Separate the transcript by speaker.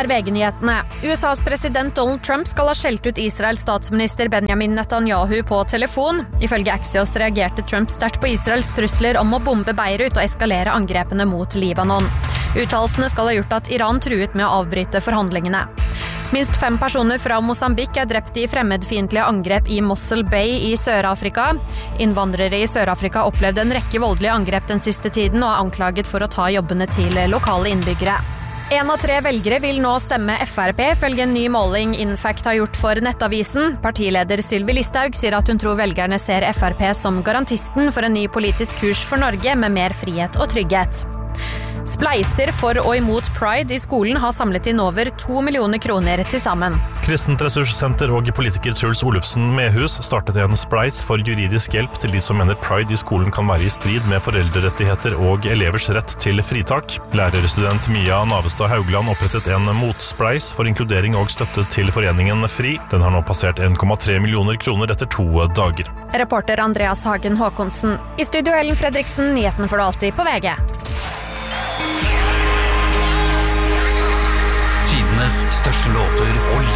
Speaker 1: er VG-nyhetene. USAs president Donald Trump skal ha skjelt ut Israels statsminister Benjamin Netanyahu på telefon. Ifølge Axios reagerte Trump sterkt på Israels trusler om å bombe Beirut og eskalere angrepene mot Libanon. Uttalelsene skal ha gjort at Iran truet med å avbryte forhandlingene. Minst 5 personer fra Mosambik er drept i fremmedfiendtlige angrep i Mossel Bay i Sør-Afrika. Innvandrere i Sør-Afrika opplevde en rekke voldelige angrep den siste tiden og er anklaget for å ta jobbene til lokale innbyggere. 1 av 3 velgere vil nå stemme FrP, følge en ny måling Infact har gjort for Nettavisen. Partileder Sylvi Listhaug sier at hun tror velgerne ser FrP som garantisten for en ny politisk kurs for Norge med mer frihet og trygghet. Spleiser for og imot Pride i skolen har samlet inn over 2 millioner kroner til sammen.
Speaker 2: Kristent ressurssenter og politiker Truls Olufsen Mehus startet en spleis for juridisk hjelp til de som mener Pride i skolen kan være i strid med foreldrerettigheter og elevers rett til fritak. Lærerstudent Mia Navestad Haugland opprettet en motspleis for inkludering og støtte til foreningen FRI. Den har nå passert 1,3 millioner kroner etter 2 dager.
Speaker 1: Reporter Andreas Hagen Håkonsen. I studio Ellen Fredriksen, nyheten får du alltid på VG.
Speaker 3: Tidenes største låter og